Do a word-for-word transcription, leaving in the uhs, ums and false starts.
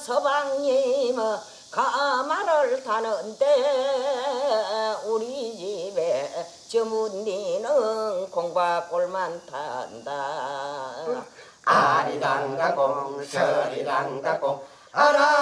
서방님 가마를 타는데 우리 집에 저문니는 콩밥골만 탄다. 아리랑가공 서리랑가공 알아